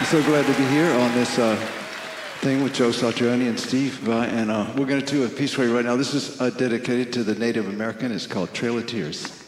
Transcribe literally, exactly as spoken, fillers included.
so glad to be here on this uh, thing with Joe Satriani and Steve. Uh, and uh, we're going to do a piece for you right now. This is uh, dedicated to the Native American. It's called Trail of Tears.